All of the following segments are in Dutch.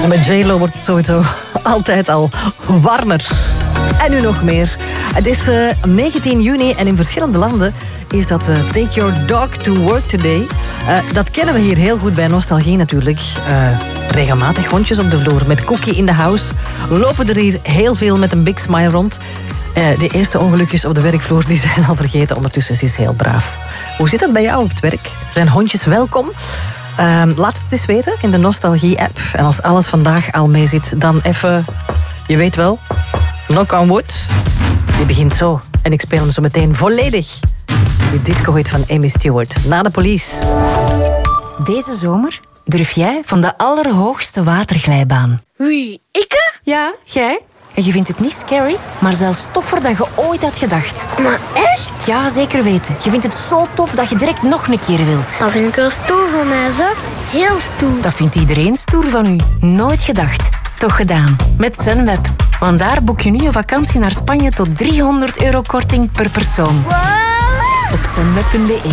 Met J-Lo wordt het sowieso altijd al warmer. En nu nog meer. Het is 19 juni en in verschillende landen is dat Take Your Dog to Work Today. Dat kennen we hier heel goed bij Nostalgie natuurlijk. Regelmatig hondjes op de vloer met Cookie in the house. Lopen er hier heel veel met een big smile rond. De eerste ongelukjes op de werkvloer die zijn al vergeten. Ondertussen is ze heel braaf. Hoe zit dat bij jou op het werk? Zijn hondjes welkom? Laat het eens weten in de Nostalgie-app. En als alles vandaag al mee zit, dan even... Je weet wel, knock on wood. Die begint zo. En ik speel hem zo meteen volledig. Die disco-hit van Amy Stewart. Na de police. Deze zomer durf jij van de allerhoogste waterglijbaan. Wie, ikke? Ja, jij. En je vindt het niet scary, maar zelfs toffer dan je ooit had gedacht. Maar echt? Ja, zeker weten. Je vindt het zo tof dat je direct nog een keer wilt. Dat vind ik wel stoer van mij, zo. Heel stoer. Dat vindt iedereen stoer van u. Nooit gedacht. Toch gedaan. Met Sunweb. Want daar boek je nu een vakantie naar Spanje tot €300 korting per persoon. Wow. Op sunweb.be.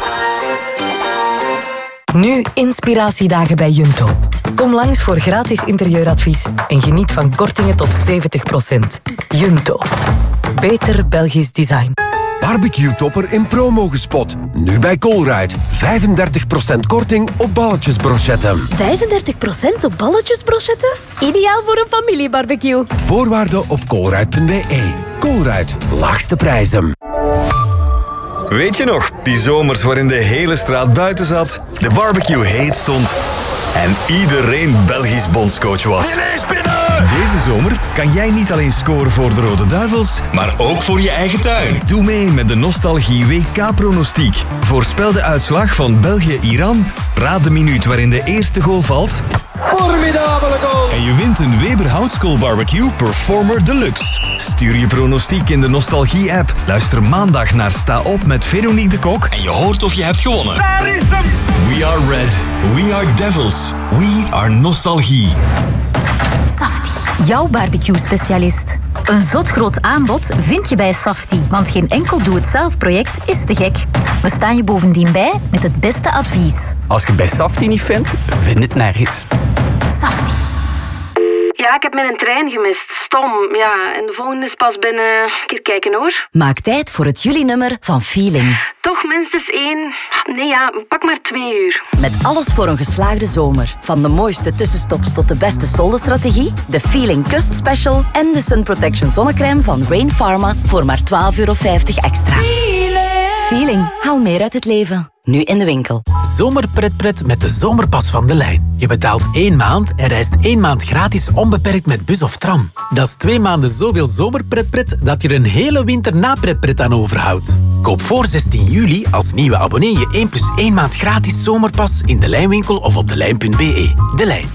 Nu inspiratiedagen bij Junto. Kom langs voor gratis interieuradvies en geniet van kortingen tot 70%. Junto. Beter Belgisch design. Barbecue topper in promo gespot. Nu bij Colruyt. 35% korting op balletjesbrochetten. 35% op balletjesbrochetten? Ideaal voor een familiebarbecue. Voorwaarden op colruyt.be. Colruyt. Laagste prijzen. Weet je nog, die zomers waarin de hele straat buiten zat, de barbecue heet stond en iedereen Belgisch bondscoach was? Deze zomer kan jij niet alleen scoren voor de Rode Duivels, maar ook voor je eigen tuin. Doe mee met de Nostalgie WK-pronostiek. Voorspel de uitslag van België-Iran, raad de minuut waarin de eerste goal valt. Formidabele goal! En je wint een Weber Houtskool Barbecue Performer Deluxe. Stuur je pronostiek in de Nostalgie-app. Luister maandag naar Sta Op met Veronique de Kok en je hoort of je hebt gewonnen. Daar is hem! We are red. We are devils. We are Nostalgie. Safti, jouw barbecue-specialist. Een zot groot aanbod vind je bij Safti, want geen enkel doe-het-zelf-project is te gek. We staan je bovendien bij met het beste advies. Als je het bij Safti niet vindt, vind het nergens. Safti. Ja, ik heb mijn trein gemist. Stom, ja. En de volgende is pas binnen... Een keer kijken, hoor. Maak tijd voor het juli-nummer van Feeling. Toch minstens 1... Nee, ja, pak maar 2 uur. Met alles voor een geslaagde zomer. Van de mooiste tussenstops tot de beste soldenstrategie, de Feeling Kust Special en de Sun Protection zonnecrème van Rain Pharma voor maar €12,50 extra. Feeling. Haal meer uit het leven. Nu in de winkel. Zomerpretpret met de zomerpas van De Lijn. Je betaalt 1 maand en reist 1 maand gratis onbeperkt met bus of tram. Dat is 2 maanden zoveel zomerpretpret dat je er een hele winter na pretpret aan overhoudt. Koop voor 16 juli als nieuwe abonnee je 1+1 maand gratis zomerpas in De Lijnwinkel of op delijn.be. De Lijn.